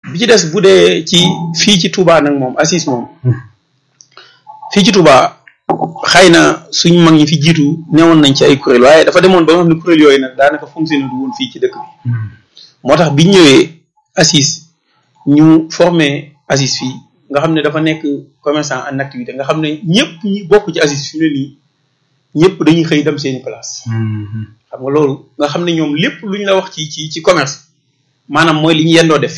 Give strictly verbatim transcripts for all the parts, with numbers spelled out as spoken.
bi ci des bu dee ci fii ci Touba nag moom ACIS moom fii ci Touba xëy na suñ mag ñi fi jiitu newoon nañ ci ay kuréel waaye dafa demoon ba nga xam ne kuréel yooyu nag daanaka fonctionné du woon fii ci dëkk bi moo tax biñ ñëwee ACIS ñu formé ACIS fii nga xam ne dafa nekk commerçant en activité nga xam ne ñëpp ñi bokk ci ACIS fi mu ne nii ñëpp dañuy xëy dem seeni place xam nga loolu nga xam ne ñoom lépp lu ñu la wax ci ci ci commerce maanaam mooy li ñu yendoo def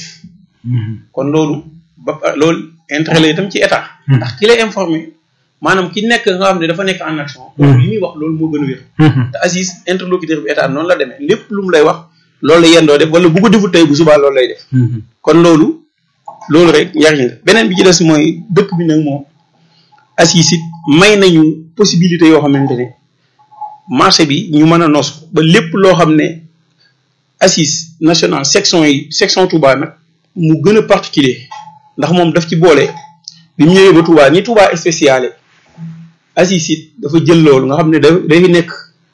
kon loolu ba loolu intérêt la itam ci état ndax ki lay informé maanaam ki nekk nga xam ne dafa nekk en action loolu li muy wax loolu moo gën a wér te ACIS interlocuteur bi état noonu la demee lépp lu mu lay wax loolu la yendoo def wala bu ko defut tey bu subaa loolu lay def kon loolu loolu rek njariñ la beneen bi ci des mooy dëkk bi nag moom ACIS it may nañu possibilité yoo xamante ne marché bi ñu mën a nos ba lépp loo xam ne ACIS national section yi section Touba nag mu gën a particulier ndax moom daf ci boole bi mu ñëwee ba Touba ni Touba spéciale ACIS it dafa jël loolu nga xam ne da day nekk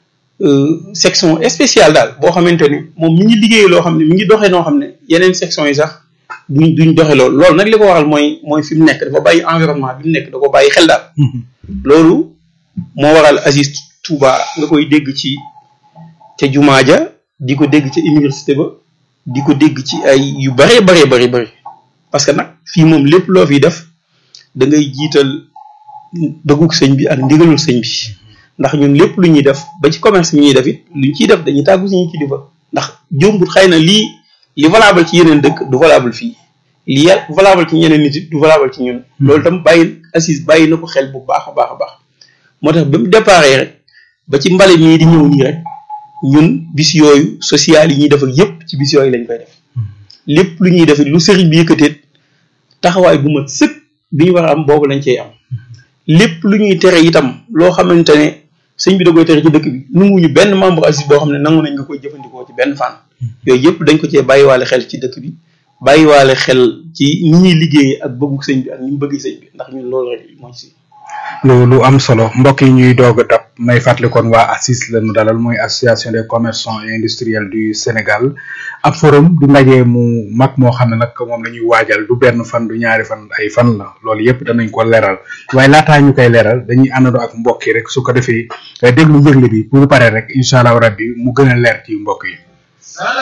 section spéciale daal boo xamante ne moom mi ngi liggéey loo xam ne mi ngi doxee noo xam ne yeneen section yi sax duñ duñ doxe loolu loolu nag li ko waral mooy mooy fi mu nekk dafa bàyyi environnement bi mu nekk da ko bàyyi xel daal loolu moo waral ACIS Touba nga koy dégg ci ca jumaa ja di ko dégg ca université ba di ko dégg ci ay yu bëree bëree bëri bëri parce que nag fii moom lépp loo fi def da ngay jiital bëggug sëñ bi ak ndigalul sëñ bi ndax ñun lépp lu ñuy def ba ci commerce bi ñuy def it luñ ciy def dañuy tàggu suñu kilifa ndax jombut xëy na lii li valable ci yeneen dëkk du valable fii li valable ci ñeneen nit it du valable ci ñun loolu tam bàyyi ACIS bàyyi na ko xel bu baax a baax a baax moo tax ba mu déparé rek ba ci mbale mii di ñëw nii rek ñun bis yooyu social yi ñuy def ak yëpp ci bis yooyu lañ koy def lépp lu ñuy def lu sëriñ bi yëkkateet taxawaay bu mat sëkk bi ñu war a am boobu lañ cey am lépp lu ñuy tere itam loo xamante ne sëñ bi da koy tere ci dëkk bi nanguwuñu benn membre ACIS boo xam ne nangu nañ nga koy jëfandikoo ci benn fànn yooyu yëpp dañ ko cee bàyyiwaale xel ci dëkk bi bàyyiwaale xel ci ni ñuy liggéeyee ak bëggu sëñ bi ak ni mu bëgg sëñ bi ndax ñun loolu rek mooy si lu lu am solo mbokk yi ñuy doog a dab may fàttali kon waa ACIS la ñu dalal mooy association des commerçants et industriels du Sénégal ab forum du ndaje mu mag moo xam ne nag moom la ñuy waajal du benn fan du ñaari fan ay fan la loolu yëpp danañ ko leeral waaye laataa ñu koy leeral dañuy àndandoo ak mbokk yi rek su ko defee déglu yëgle bi pour pare rek incha allah rabbi mu gën a leer ci mbokk yi.